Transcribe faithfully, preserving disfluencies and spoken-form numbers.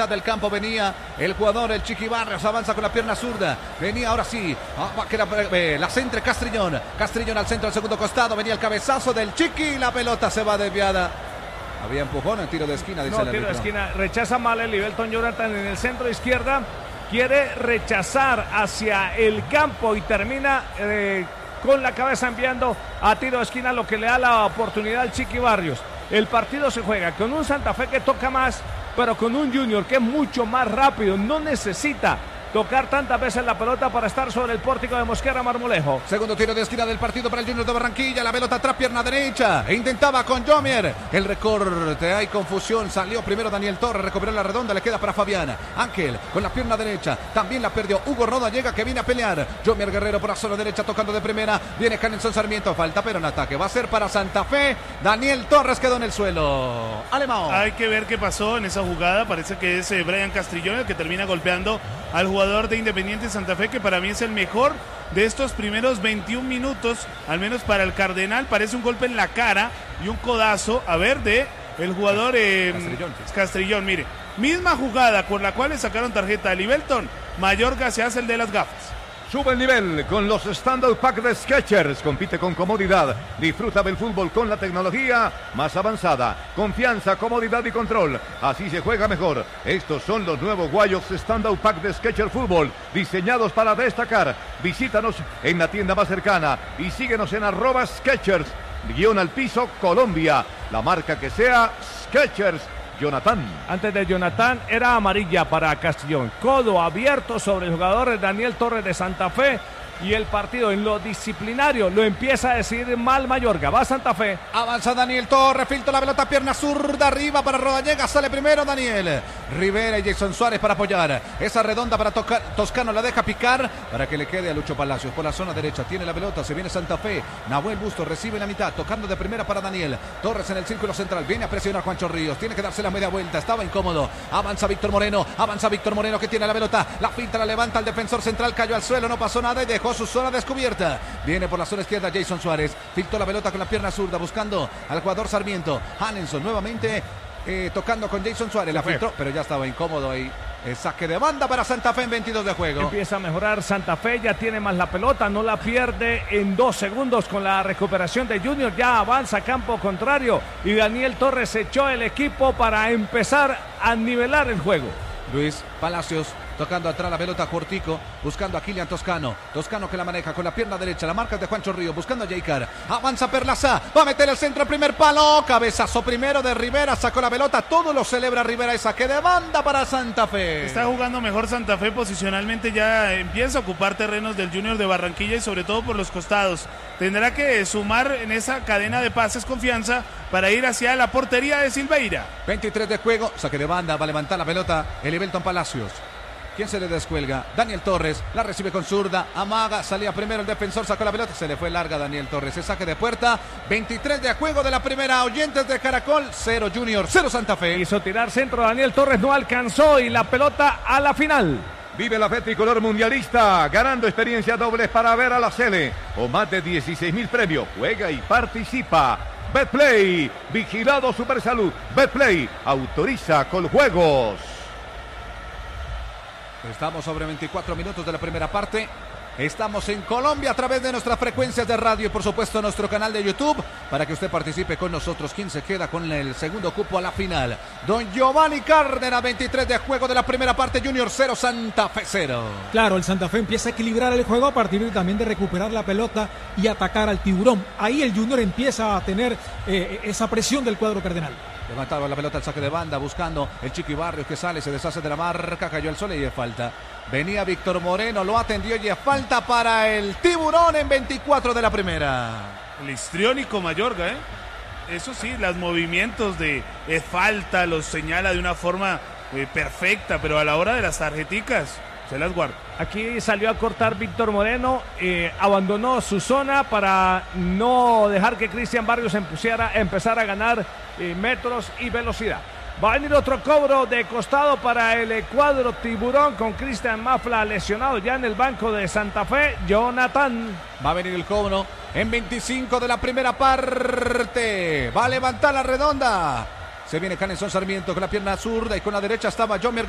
mitad del campo venía el jugador, el Chiqui Barrios, avanza con la pierna zurda. Venía ahora sí, ah, que la, eh, la centre Castrillón. Castrillón al centro, al segundo costado. Venía el cabezazo del Chiqui. La pelota se va desviada. Había empujón en tiro de esquina, dice no, el tiro de árbitro. esquina. Rechaza mal el Libelton Jonathan en el centro izquierda. Quiere rechazar hacia el campo y termina eh, con la cabeza enviando a tiro de esquina, lo que le da la oportunidad al Chiqui Barrios. El partido se juega con un Santa Fe que toca más, pero con un Junior que es mucho más rápido. No necesita tocar tantas veces la pelota para estar sobre el pórtico de Mosquera Marmolejo. Segundo tiro de esquina del partido para el Junior de Barranquilla. La pelota atrás, pierna derecha. E intentaba con Jomier. El recorte, hay confusión. Salió primero Daniel Torres, recuperó la redonda, le queda para Fabián. Ángel con la pierna derecha. También la perdió Hugo Roda, llega que viene a pelear. Jomier Guerrero por la zona derecha tocando de primera. Viene Canelson Sarmiento, falta pero en ataque. Va a ser para Santa Fe. Daniel Torres quedó en el suelo. Alemão. Hay que ver qué pasó en esa jugada. Parece que es eh, Brian Castrillón el que termina golpeando al jugador de Independiente Santa Fe, que para mí es el mejor de estos primeros veintiún minutos, al menos para el Cardenal. Parece un golpe en la cara y un codazo, a ver, de el jugador eh, Castrillón, sí. Castrillón, mire, misma jugada con la cual le sacaron tarjeta a Libelton. Mayorga se hace el de las gafas. Sube el nivel con los Standard Pack de Skechers. Compite con comodidad. Disfruta del fútbol con la tecnología más avanzada. Confianza, comodidad y control. Así se juega mejor. Estos son los nuevos guayos Standard Pack de Skechers Fútbol, diseñados para destacar. Visítanos en la tienda más cercana y síguenos en arroba Skechers, guión al piso Colombia. La marca que sea, Skechers. Jonathan. Antes de Jonathan era amarilla para Castrillón. Codo abierto sobre el jugador Daniel Torres de Santa Fe. Y el partido en lo disciplinario lo empieza a decidir mal Mayorga. Va Santa Fe. Avanza Daniel Torres, filtra la pelota, pierna zurda arriba para Rodallega. Sale primero Daniel Rivera y Jason Suárez para apoyar. Esa redonda para tocar, Toscano la deja picar para que le quede a Lucho Palacios. Por la zona derecha tiene la pelota, se viene Santa Fe. Nahuel Busto recibe la mitad, tocando de primera para Daniel Torres en el círculo central. Viene a presionar Juancho Ríos, tiene que darse la media vuelta, estaba incómodo. Avanza Víctor Moreno, avanza Víctor Moreno que tiene la pelota. La filtra, la levanta el defensor central, cayó al suelo, no pasó nada y dejó su zona descubierta. Viene por la zona izquierda Jason Suárez, filtró la pelota con la pierna zurda buscando al jugador Sarmiento. Hanenson nuevamente eh, tocando con Jason Suárez, la filtró, pero ya estaba incómodo ahí. El saque de banda para Santa Fe en veintidós de juego. Empieza a mejorar Santa Fe, ya tiene más la pelota, no la pierde en dos segundos con la recuperación de Junior. Ya avanza a campo contrario y Daniel Torres echó el equipo para empezar a nivelar el juego. Luis Palacios tocando atrás la pelota, Cortico buscando a Kilian Toscano. Toscano que la maneja con la pierna derecha, la marca de Juancho Río buscando a Jaycar. Avanza Perlaza, va a meter el centro, el primer palo, cabezazo primero de Rivera, sacó la pelota, todo lo celebra Rivera y saque de banda para Santa Fe. Está jugando mejor Santa Fe posicionalmente, ya empieza a ocupar terrenos del Junior de Barranquilla y sobre todo por los costados. Tendrá que sumar en esa cadena de pases confianza para ir hacia la portería de Silveira. veintitrés de juego, saque de banda, va a levantar la pelota el Libelton Palacios. ¿Quién se le descuelga? Daniel Torres, la recibe con zurda, amaga, salía primero el defensor, sacó la pelota, se le fue larga Daniel Torres, se saque de puerta, veintitrés de juego de la primera, oyentes de Caracol, cero Junior, cero Santa Fe. Hizo tirar centro, Daniel Torres no alcanzó y la pelota a la final. Vive la fe tricolor mundialista, ganando experiencias dobles para ver a la Sele, o más de dieciséis mil premios, juega y participa. Betplay, vigilado Supersalud, Betplay, autoriza con juegos. Estamos sobre veinticuatro minutos de la primera parte. Estamos en Colombia a través de nuestras frecuencias de radio y por supuesto nuestro canal de YouTube para que usted participe con nosotros. ¿Quién se queda con el segundo cupo a la final? Don Giovanni Cárdenas, veintitrés de juego de la primera parte, Junior cero, Santa Fe cero. Claro, el Santa Fe empieza a equilibrar el juego a partir de, también de recuperar la pelota y atacar al tiburón. Ahí el Junior empieza a tener eh, esa presión del cuadro cardenal. Levantaba la pelota al saque de banda buscando el Chiqui Barrios que sale, se deshace de la marca, cayó al suelo y es falta. Venía Víctor Moreno, lo atendió y es falta para el tiburón en veinticuatro de la primera. El histriónico Mayorga, ¿eh? Eso sí, los movimientos de es falta los señala de una forma eh, perfecta, pero a la hora de las tarjeticas se las guarda. Aquí salió a cortar Víctor Moreno, eh, abandonó su zona para no dejar que Cristian Barrios empusiera, empezara a ganar eh, metros y velocidad. Va a venir otro cobro de costado para el cuadro tiburón con Cristian Mafla lesionado ya en el banco de Santa Fe. Jonathan. Va a venir el cobro en veinticinco de la primera parte. Va a levantar la redonda. Se viene Canelson Sarmiento con la pierna zurda y con la derecha estaba Jomier